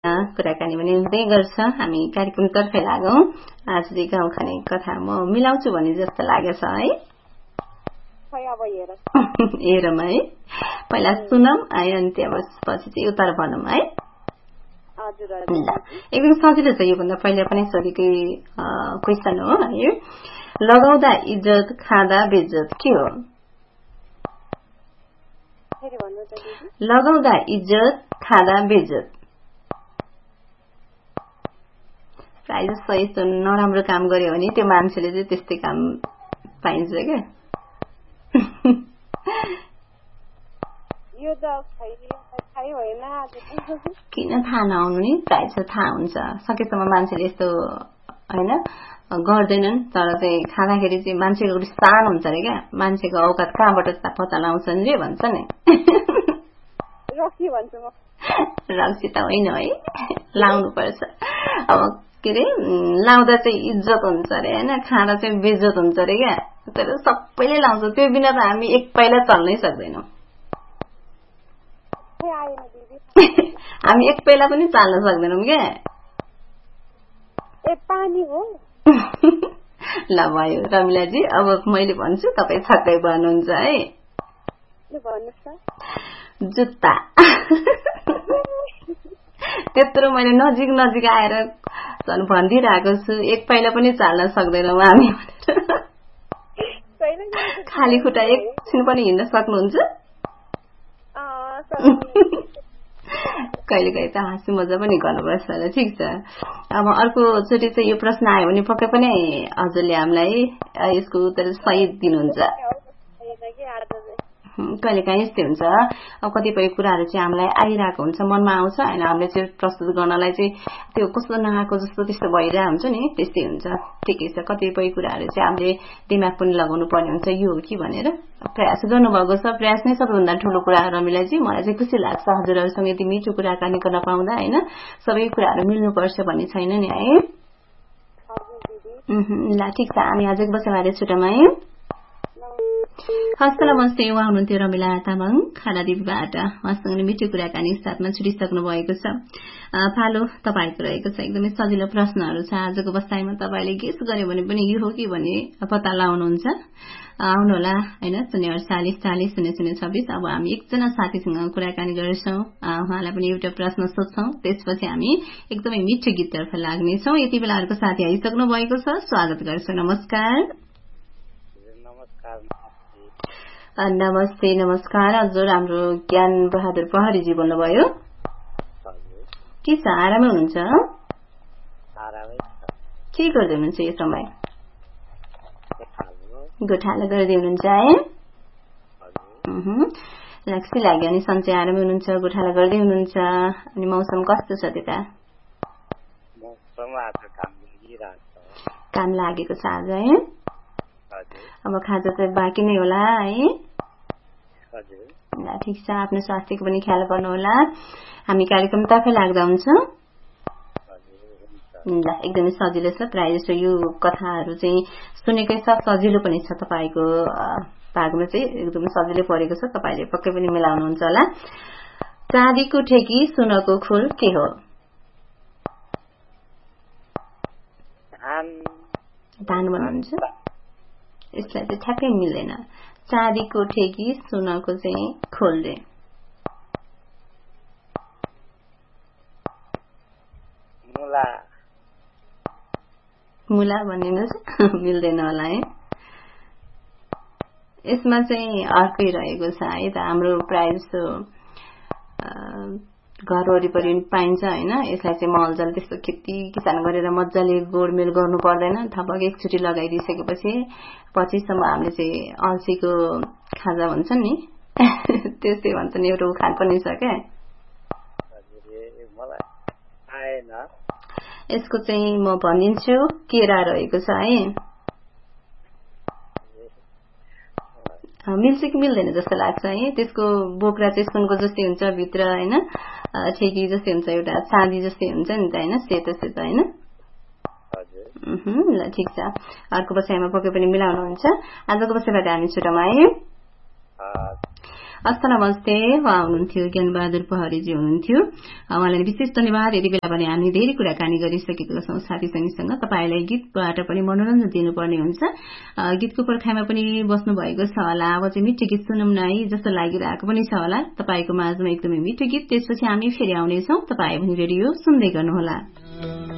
कुराकानी पनि हुँदै गर्छ। हामी कार्यक्रमतर्फै लागौं। आज चाहिँ गाउँ खाने कथा म मिलाउँछु भने जस्तो लागेछ है। हेरौँ है, पहिला सुनौँ अनि त्यसपछि चाहिँ उत्तर भनौँ है। एकदम सजिलो छ, योभन्दा पहिला पनि सोधेकै क्वेसन हो है। लगाउँदा इज्जत खाँदा बेइज्जत के हो? लगाउँदा इज्जत खाँदा बेइज्जत। प्रायः जस्तो यस्तो नराम्रो काम गर्यो भने त्यो मान्छेले चाहिँ त्यस्तै काम पाइन्छ क्या। किन थाहा नआउनु नि, प्रायः थाहा हुन्छ। सकेसम्म मान्छेले यस्तो होइन गर्दैनन्, तर चाहिँ खाँदाखेरि चाहिँ मान्छेको एउटा स्थान हुन्छ अरे क्या। मान्छेको औकात कहाँबाट पत्ता लगाउँछन् रे भन्छ नि। रक्सी त होइन है, लाउनु पर्छ। अब के अरे लाउँदा चाहिँ इज्जत हुन्छ अरे होइन, खाँदा चाहिँ बेइज्जत हुन्छ अरे क्या। तर सबैले लाउँछ, त्यो बिना त हामी एक पाइला चल्नै सक्दैनौँ। हामी एक पाइला पनि चाल्न सक्दैनौँ क्या। ल भयो रमिलाजी, अब मैले भन्छु तपाईँ छक्कै भन्नुहुन्छ है। जुत्ता। त्यत्रो मैले नजिक नजिक आएर भनिदिइरहेको छु, एक पाइला पनि चाल्न सक्दैनौँ हामी। खाली खुट्टा एकछिन पनि हिँड्न सक्नुहुन्छ? कहिले कहिले त हाँसी मजा पनि गर्नुपर्छ होला। ठिक छ, अब अर्को चोटि चाहिँ यो प्रश्न आयो भने पक्कै पनि हजुरले हामीलाई यसको उत्तर सही दिनुहुन्छ। कहिले काहीँ यस्तै हुन्छ, अब कतिपय कुराहरू चाहिँ हामीलाई आइरहेको हुन्छ, मनमा आउँछ होइन, हामीले चाहिँ प्रस्तुत गर्नलाई चाहिँ त्यो कस्तो नआएको जस्तो त्यस्तो भइरहेको हुन्छ नि, त्यस्तै हुन्छ। ठिकै छ, कतिपय कुराहरू चाहिँ हामीले दिमाग पनि लगाउनु पर्ने हुन्छ, यो हो कि भनेर प्रयास गर्नुभएको छ। प्रयास नै सबैभन्दा ठुलो कुरा हो रमिला जी। मलाई चाहिँ खुसी लाग्छ हजुरहरूसँग यति मिठो कुराकानी गर्न पाउँदा होइन। सबै कुराहरू मिल्नुपर्छ भन्ने छैन नि है। ल ठिक छ, हामी आजको बसेबारे छुटौँ है। हस्त नमस्ते, उहाँ हुनुहुन्थ्यो रमिला तामाङ खाडादीपबाट। उहाँसँग मिठो कुराकानी साथमा छुटिसक्नु भएको छ। पालो तपाईँको रहेको छ। एकदमै सजिलो प्रश्नहरू छ आजको बसाइमा। तपाईँले गेस गर्यो भने पनि यो हो कि भन्ने पत्ता लगाउनुहुन्छ। आउनुहोला होइन, 048400026। अब हामी एकजना साथीसँग कुराकानी गर्छौँ, उहाँलाई पनि एउटा प्रश्न सोध्छौँ, त्यसपछि हामी एकदमै मिठो गीततर्फ लाग्नेछौँ। यति बेला अर्को साथी आइसक्नु भएको छ, स्वागत गर्छु। नमस्कार। नमस्ते। नमस्कार हजुर, हाम्रो ज्ञान बहादुर पहाडीजी बोल्नुभयो। के छ, आरामै हुनुहुन्छ? के गर्दै हुनुहुन्छ यो समय? गोठालो गर्दै हुनुहुन्छ है? खुसी लाग्यो। अनि सन्चै आरामै हुनुहुन्छ, गोठालो गर्दै हुनुहुन्छ। अनि मौसम कस्तो छ त्यता? काम लागेको छ आज है? अब खाजा चाहिँ बाँकी नै होला है? ल ठिक छ, आफ्नो स्वास्थ्यको पनि ख्याल गर्नुहोला। हामी कार्यक्रमतर्फ लाग्दा हुन्छ। ल एकदमै सजिलो छ, प्रायः जस्तो यो कथाहरू चाहिँ सुनेकै छ, सजिलो पनि छ। तपाईँको भागमा चाहिँ एकदमै सजिलो परेको छ, तपाईँले पक्कै पनि मिलाउनुहुन्छ होला। चाँदीको ठेकी सुनको खोल के हो? धान भन्नुहुन्छ? यसलाई चाहिँ ठ्याक्कै मिल्दैन। चाँदीको ठेकी सुनको चाहिँ खोल्दे। मुला भनिदिनुहोस्। मिल्दैन होला है। यसमा चाहिँ अर्कै रहेको छ है त। हाम्रो प्रायः जस्तो घर वरिपरि पाइन्छ होइन। यसलाई चाहिँ मलजल त्यस्तो खेती किसान गरेर मजाले गोडमेल गर्नु पर्दैन। थपक एकचोटि लगाइदिइसकेपछि पछिसम्म हामीले चाहिँ अल्छीको खाजा भन्छ नि, त्यस्तै भन्छ नि, एउटा उखान पनि छ क्या। यसको चाहिँ म भनिदिन्छु, केरा रहेको छ है। मिल्छ कि मिल्दैन जस्तो लाग्छ है। त्यसको बोक्रा चाहिँ सुनको जस्तै हुन्छ भित्र होइन, ठेकी जस्तै हुन्छ, एउटा चाँदी जस्तै हुन्छ नि त होइन, सेतो सेतो होइन। ल ठिक छ, अर्को बसाइमा पक्कै पनि मिलाउनुहुन्छ। आजको बसाइबाट हामी छुटौँ है। हस्त नमस्ते उहाँ हुनुहुन्थ्यो ज्ञानबहादुर पहरेजी हुनुहुन्थ्यो। उहाँलाई विशेष धन्यवाद। यति बेला पनि हामी धेरै कुराकानी गरिसकेका छौँ साथी संगीसँग। तपाईँलाई गीतबाट पनि मनोरञ्जन दिनुपर्ने हुन्छ। गीतको पर्खाइमा पनि बस्नु भएको छ होला। अब चाहिँ मिठो गीत सुनौँ न है जस्तो लागिरहेको पनि छ होला तपाईँको माझमा एकदमै मिठो गीत। त्यसपछि हामी फेरि आउनेछौँ। तपाईँ पनि रेडियो सुन्दै गर्नुहोला।